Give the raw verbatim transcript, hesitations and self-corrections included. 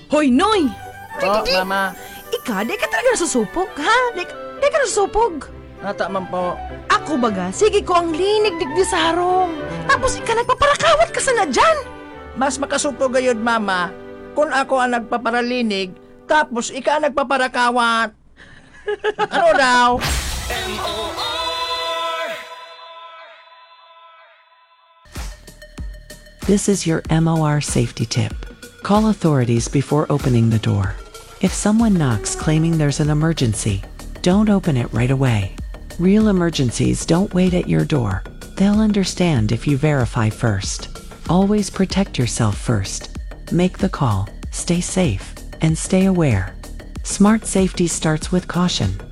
Hoy, Noy! Oh, mama. Ika, di ka talaga nasusupog, ha? Di, di ka nasusupog. Nata man po. Ako baga, sige ko ang linig digdi sa harong. Tapos ika nagpaparakawat ka sana dyan. Mas makasupo gayod, mama, kung ako ang nagpaparalinig, tapos ika ang nagpaparakawat. Ano daw? This is your M O R safety tip. Call authorities before opening the door. If someone knocks claiming there's an emergency, don't open it right away. Real emergencies don't wait at your door. They'll understand if you verify first. Always protect yourself first. Make the call, stay safe, and stay aware. Smart safety starts with caution.